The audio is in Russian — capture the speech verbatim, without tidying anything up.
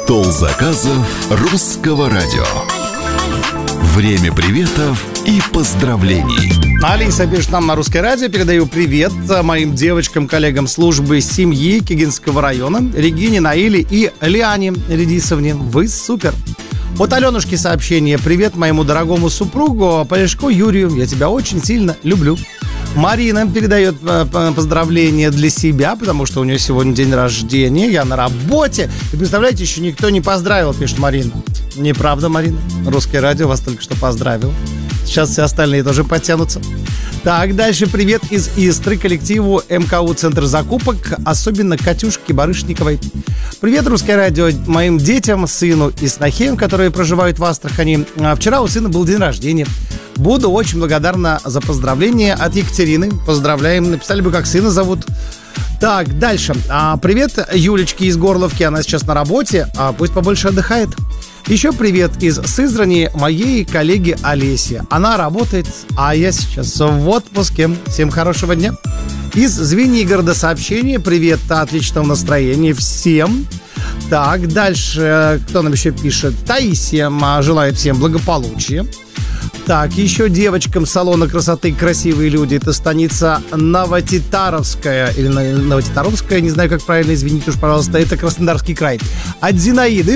Стол заказов русского радио. Время приветов и поздравлений. Алиса пишет нам на русское радио. Передаю привет моим девочкам, коллегам службы семьи Кигинского района, Регине, Наиле и Лиане Редисовне. Вы супер. От Аленушки сообщение. Привет моему дорогому супругу Полешко Юрию. Я тебя очень сильно люблю. Марина передает поздравления для себя, потому что у нее сегодня день рождения. Я на работе. И представляете, еще никто не поздравил, пишет Марина. Неправда, Марина. Русское радио вас только что поздравил. Сейчас все остальные тоже подтянутся. Так, дальше привет из Истры коллективу МКУ «Центр закупок», особенно Катюшке Барышниковой. Привет, русское радио, моим детям, сыну и снохе, которые проживают в Астрахани. Вчера у сына был день рождения. Буду очень благодарна за поздравления от Екатерины. Поздравляем. Написали бы, как сына зовут. Так, дальше. А, привет Юлечке из Горловки. Она сейчас на работе. А, пусть побольше отдыхает. Еще привет из Сызрани моей коллеги Олеси. Она работает, а я сейчас в отпуске. Всем хорошего дня. Из Звенигорода сообщение. Привет, отличного настроения всем. Так, дальше. Кто нам еще пишет? Таисия желает всем благополучия. Так, еще девочкам салона красоты «Красивые люди». Это станица Новотитаровская. Или Новотитаровская, не знаю, как правильно, извините уж, пожалуйста. Это Краснодарский край. От Зинаиды.